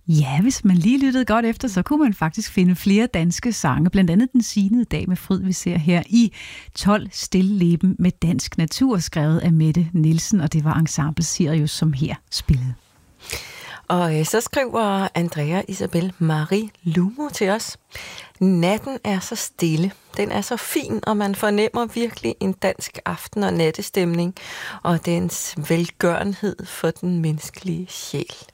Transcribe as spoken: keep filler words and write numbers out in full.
Ja, hvis man lige lyttede godt efter, så kunne man faktisk finde flere danske sange, blandt andet Den Sinede Dag med Fryd, vi ser her i tolv Stilleben med dansk natur, skrevet af Mette Nielsen, og det var Ensemble Sirius, som her spillede. Og øh, så skriver Andrea Isabel Marie Lumo til os. Natten er så stille. Den er så fin, og man fornemmer virkelig en dansk aften- og nattestemning, og dens velgørenhed for den menneskelige sjæl.